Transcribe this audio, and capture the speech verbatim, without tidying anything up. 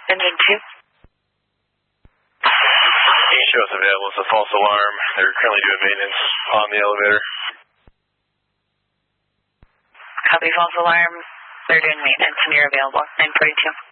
Engine two. Show us available. It's a false alarm. They're currently doing maintenance on the elevator. Copy, false alarm. They're doing maintenance and you're available. nine forty-two.